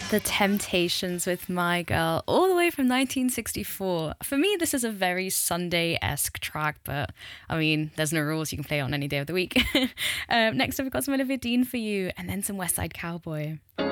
The Temptations with My Girl, all the way from 1964. For me, this is a very Sunday-esque track, but I mean, there's no rules. You can play it on any day of the week. Next up, we've got some Olivia Dean for you, and then some West Side Cowboy.